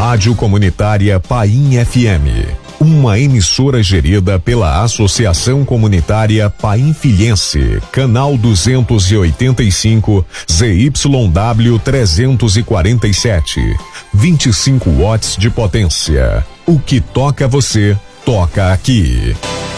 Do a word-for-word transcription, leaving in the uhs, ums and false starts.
Rádio Comunitária Paim F M, uma emissora gerida pela Associação Comunitária Painfilhense, canal duzentos e oitenta e cinco, Z Y W trezentos e quarenta e sete, vinte e cinco watts de potência. O que toca você, toca aqui.